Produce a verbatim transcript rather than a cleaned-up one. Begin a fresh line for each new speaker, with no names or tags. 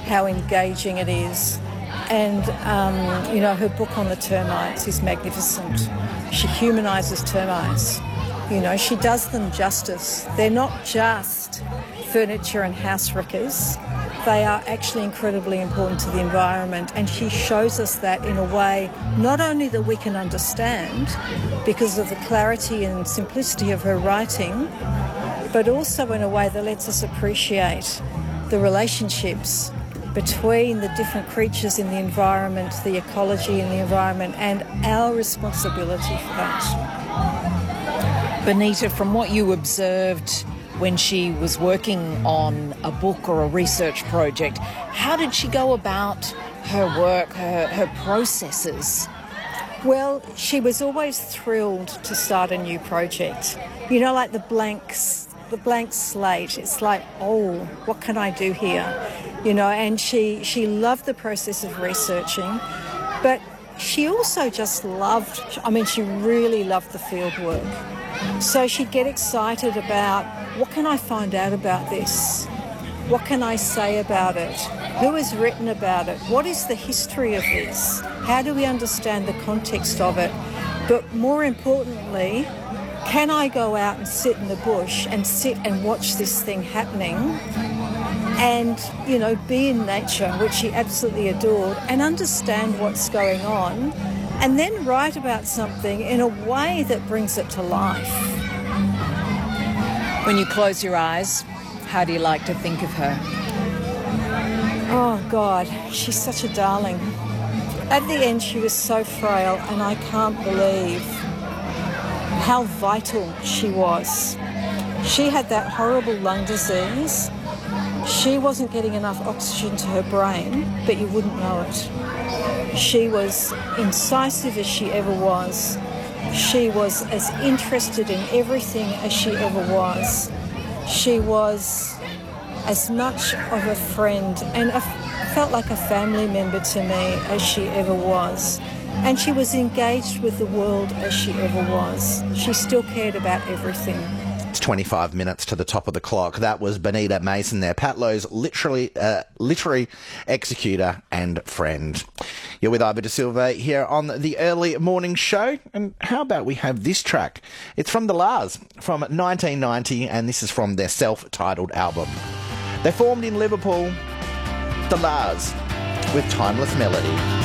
how engaging it is. And, um, you know, her book on the termites is magnificent. She humanises termites. You know, she does them justice. They're not just furniture and house wreckers. They are actually incredibly important to the environment, and she shows us that in a way not only that we can understand because of the clarity and simplicity of her writing, but also in a way that lets us appreciate the relationships between the different creatures in the environment, the ecology in the environment, and our responsibility for that.
Benita, from what you observed when she was working on a book or a research project, how did she go about her work, her, her processes?
Well, she was always thrilled to start a new project. You know, like the blanks, the blank slate. It's like, oh, what can I do here? You know, and she, she loved the process of researching, but she also just loved, I mean, she really loved the field work. So she'd get excited about, what can I find out about this? What can I say about it? Who has written about it? What is the history of this? How do we understand the context of it? But more importantly, can I go out and sit in the bush and sit and watch this thing happening and, you know, be in nature, which she absolutely adored, and understand what's going on, and then write about something in a way that brings it to life.
When you close your eyes, how do you like to think of her?
Oh, God, she's such a darling. At the end, she was so frail, and I can't believe how vital she was. She had that horrible lung disease. She wasn't getting enough oxygen to her brain, but you wouldn't know it. She was incisive as she ever was. She was as interested in everything as she ever was. She was as much of a friend and a, felt like a family member to me as she ever was. And she was engaged with the world as she ever was. She still cared about everything.
It's twenty-five minutes to the top of the clock. That was Benita Mason there, Patlow's literally, uh, literary executor and friend. You're with Ivor De Silva here on the early morning show. And how about we have this track? It's from The La's from nineteen ninety, and this is from their self-titled album. They formed in Liverpool, The La's, with Timeless Melody.